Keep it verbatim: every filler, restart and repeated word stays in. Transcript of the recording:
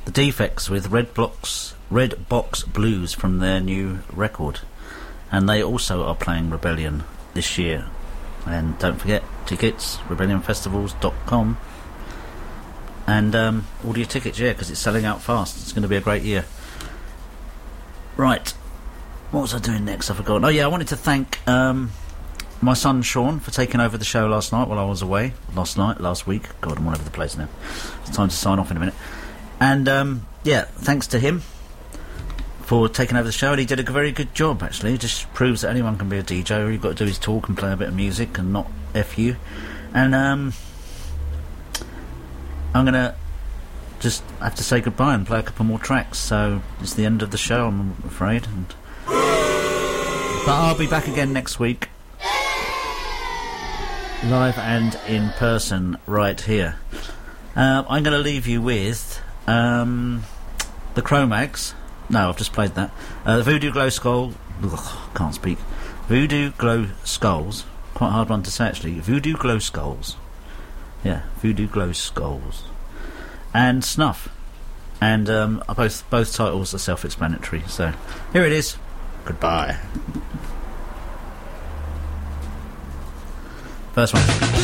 The Defects with Red Box, Red Box Blues from their new record. And they also are playing Rebellion this year. And don't forget, tickets, rebellion festivals dot com. And um, order your tickets, yeah, because it's selling out fast. It's going to be a great year. Right. What was I doing next? I forgot. Oh, yeah, I wanted to thank um, my son Sean for taking over the show last night while I was away. Last night, last week. God, I'm all over the place now. It's time to sign off in a minute. And, um, yeah, thanks to him for taking over the show. And he did a very good job, actually. It just proves that anyone can be a D J. All you've got to do is talk and play a bit of music and not F you. And um, I'm going to just have to say goodbye and play a couple more tracks. So it's the end of the show, I'm afraid. And but I'll be back again next week, live and in person, right here. Uh, I'm going to leave you with um, the Cro-Mags. No, I've just played that. Uh, the Voodoo Glow Skull. Ugh, can't speak. Voodoo Glow Skulls. Quite a hard one to say, actually. Voodoo Glow Skulls. Yeah, Voodoo Glow Skulls. And Snuff. And um, both both titles are self-explanatory. So here it is. Goodbye. First one.